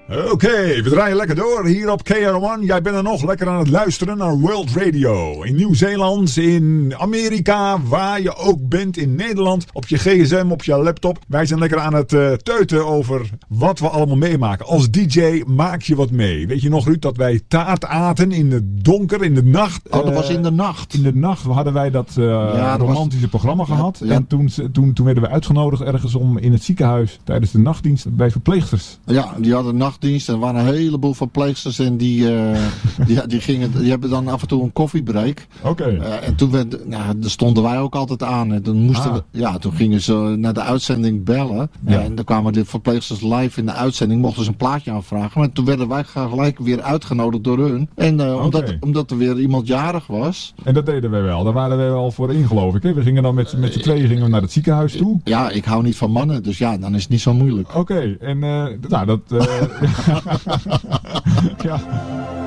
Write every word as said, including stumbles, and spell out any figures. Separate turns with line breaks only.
Oké, okay, we draaien lekker door hier op K R O één. Jij bent er nog lekker aan het luisteren naar World Radio. In Nieuw-Zeeland, in Amerika, waar je ook bent, in Nederland. Op je gsm, op je laptop. Wij zijn lekker aan het uh, teuten over wat we allemaal meemaken. Als D J maak je wat mee. Weet je nog, Ruud, dat wij taart aten in het donker, in de nacht?
Oh, dat uh, was in de nacht.
In de nacht hadden wij dat uh, ja, romantische was... programma gehad. Ja, ja. En toen, toen, toen werden we uitgenodigd ergens om in het ziekenhuis tijdens de nachtdienst bij verpleegsters.
Ja, die hadden nacht dienst. Er waren een heleboel verpleegsters en die, uh, die, die, gingen, die hebben dan af en toe een koffiebreak.
Oké. Okay.
Uh, en toen werd, nou, daar stonden wij ook altijd aan. En toen, moesten ah. we, ja, toen gingen ze naar de uitzending bellen. Ja. Ja, en dan kwamen de verpleegsters live in de uitzending. Mochten ze een plaatje aanvragen. Maar toen werden wij gelijk weer uitgenodigd door hun. En uh, okay. omdat, omdat er weer iemand jarig was.
En dat deden wij wel. Daar waren we wel voor in, geloof ik. Hè? We gingen dan met, met z'n tweeën gingen we naar het ziekenhuis toe.
Ja, ik hou niet van mannen. Dus ja, dan is het niet zo moeilijk.
Oké. Okay. En uh, nou, dat... Uh, ja.